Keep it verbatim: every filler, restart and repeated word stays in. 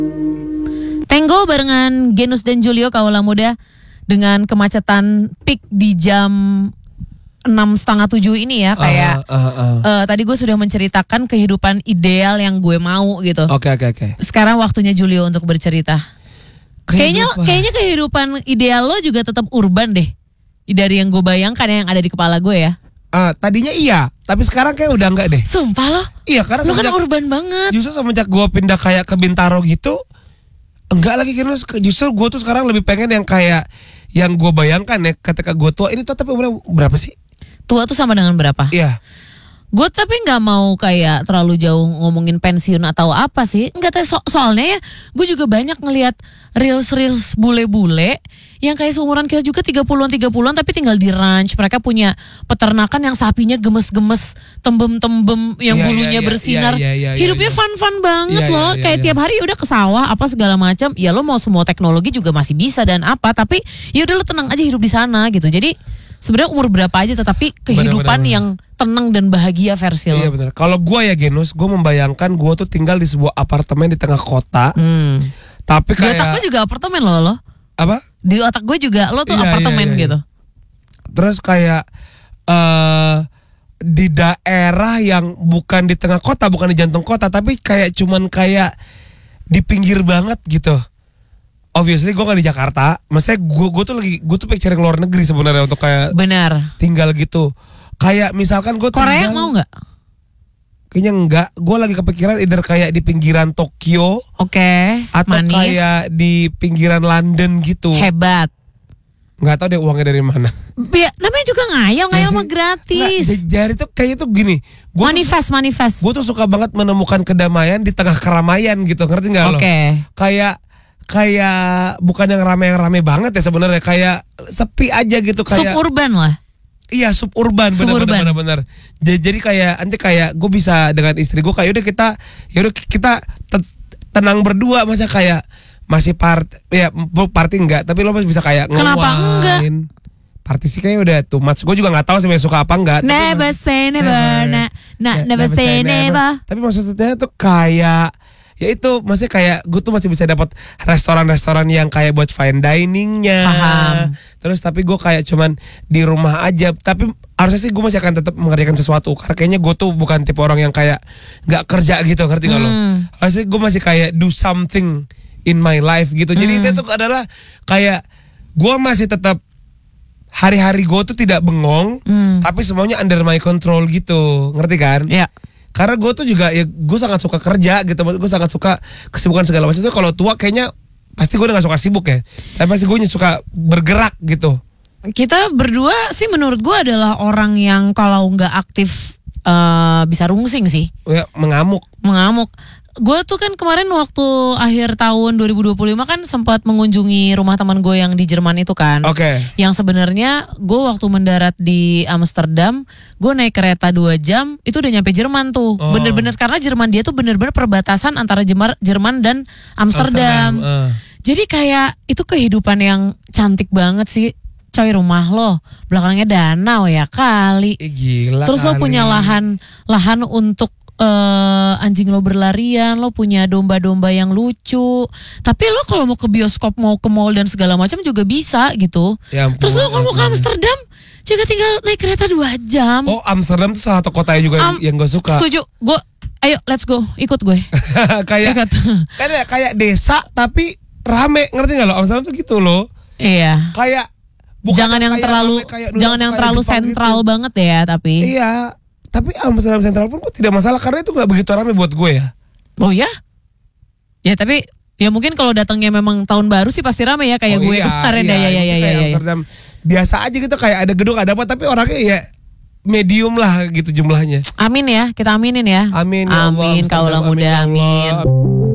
Tango barengan Genus dan Julio Kaula Muda dengan kemacetan peak di jam enam setengah tujuh ini ya kayak uh, uh, uh. Uh, tadi gue sudah menceritakan kehidupan ideal yang gue mau gitu. Oke okay, oke okay, oke. Okay. Sekarang waktunya Julio untuk bercerita. Kayaknya kayaknya kehidupan ideal lo juga tetap urban deh dari yang gue bayangkan yang ada di kepala gue ya. Uh, tadinya iya, tapi sekarang kayak udah enggak deh. Sumpah lo? Iya karena lo kan urban banget. Justru semenjak gue pindah kayak ke Bintaro gitu. Enggak lagi kan, justru gue tuh sekarang lebih pengen yang kayak yang gue bayangkan ya ketika gue tua ini tuh. Tapi umurnya berapa sih? Tua tuh sama dengan berapa? Iya. Gue tapi nggak mau kayak terlalu jauh ngomongin pensiun atau apa sih. Nggak tahu so soalnya ya gue juga banyak ngelihat reels-reels bule-bule yang kayak seumuran kita juga tiga puluhan tiga puluhan tapi tinggal di ranch. Mereka punya peternakan yang sapinya gemes-gemes, tembem-tembem yang yeah, bulunya yeah, bersinar. yeah, yeah, yeah, Hidupnya yeah. fun-fun banget yeah, loh. yeah, yeah, kayak yeah. tiap hari udah ke sawah apa segala macam. Ya lo mau semua teknologi juga masih bisa dan apa. Tapi ya udah lo tenang aja hidup di sana gitu. Jadi sebenarnya umur berapa aja tetapi kehidupan bener, bener, bener. yang tenang dan bahagia versi lo. Iya benar. Kalau gue ya Genus, gue membayangkan gue tuh tinggal di sebuah apartemen di tengah kota. Hmm. Tapi kayak. Di otak gue juga apartemen lo lo. Apa? Di otak gue juga lo tuh iya, apartemen iya, iya, gitu. Terus kayak uh, di daerah yang bukan di tengah kota, bukan di jantung kota, tapi kayak cuman kayak di pinggir banget gitu. Obviously gue gak di Jakarta. Maksudnya gue gue tuh lagi gue tuh pengen cari luar negeri sebenarnya untuk kayak benar tinggal gitu. Kayak misalkan gue Korea tinggal, mau nggak? Kayaknya enggak. Gue lagi kepikiran either kayak di pinggiran Tokyo, oke, okay, atau manis. kayak di pinggiran London gitu. Hebat. Nggak tahu deh uangnya dari mana. Ya, namanya juga ngayal, ngayal mah gratis. Nggak, jari tuh kayaknya tuh gini. Gua manifest, tuh, manifest. Gue tuh suka banget menemukan kedamaian di tengah keramaian gitu, ngerti nggak lo? Oke. Okay. Kayak kayak bukan yang rame yang rame banget ya sebenarnya, kayak sepi aja gitu kayak. Suburban lah. Iya suburban, benar-benar benar. Jadi, jadi kayak nanti kayak gue bisa dengan istri gue kayak udah kita, ya udah kita tenang berdua, masa kayak masih part, ya party enggak, tapi lo masih bisa kayak kenapa enggak? Party sih kayaknya udah too much. Gue juga nggak tahu sih suka apa enggak. Never say never, never, nah, never say never. Tapi maksudnya tuh kayak ya itu masih kayak gue tuh masih bisa dapat restoran-restoran yang kayak buat fine diningnya. Paham. Terus tapi gue kayak cuman di rumah aja. Tapi harusnya sih gue masih akan tetap mengerjakan sesuatu. Karena kayaknya gue tuh bukan tipe orang yang kayak nggak kerja gitu, ngerti nggak hmm. lo? Harusnya gue masih kayak do something in my life gitu. Jadi hmm. itu tuh adalah kayak gue masih tetap hari-hari gue tuh tidak bengong, hmm. tapi semuanya under my control gitu, ngerti kan? Iya. Yeah. Karena gue tuh juga ya gue sangat suka kerja gitu, gue sangat suka kesibukan segala macam. Itu kalau tua kayaknya pasti gue udah gak suka sibuk ya, tapi pasti gue suka bergerak gitu. Kita berdua sih menurut gue adalah orang yang kalau nggak aktif uh, bisa rungsing sih. Ya, mengamuk. Mengamuk. Gue tuh kan kemarin waktu akhir tahun dua ribu dua puluh lima kan sempat mengunjungi rumah teman gue yang di Jerman itu kan. Oke. Okay. Yang sebenarnya gue waktu mendarat di Amsterdam, gue naik kereta dua jam itu udah nyampe Jerman tuh. Oh. Bener-bener karena Jerman dia tuh bener-bener perbatasan antara Jerman dan Amsterdam. Amsterdam uh. Jadi kayak itu kehidupan yang cantik banget sih. Coy, rumah lo belakangnya danau ya kali. Eh, gila. Terus kali. lo punya lahan lahan untuk Uh, anjing lo berlarian, lo punya domba-domba yang lucu. Tapi lo kalau mau ke bioskop, mau ke mall dan segala macam juga bisa gitu. Ya ampun, terus lo kalau mau ke Amsterdam juga tinggal naik kereta dua jam. Oh, Amsterdam tuh salah satu kota juga um, yang gue suka. Setuju, gue, ayo let's go, ikut gue. Kayak kayak kayak desa tapi rame, ngerti nggak lo? Amsterdam tuh gitu lo. Iya. Kayak jangan yang terlalu, rame, jangan yang terlalu sentral gitu. Banget ya, tapi. Iya. Tapi Amsterdam Sentral pun gue tidak masalah karena itu nggak begitu ramai buat gue ya. Oh ya? Ya tapi ya mungkin kalau datangnya memang tahun baru sih pasti ramai ya kayak oh, gue iya, kemarin iya, ya ya ya ya. Amsterdam biasa aja gitu kayak ada gedung ada apa tapi orangnya ya medium lah gitu jumlahnya. Amin ya, kita aminin ya. Amin ya Allah. Amin, kaulah muda, amin.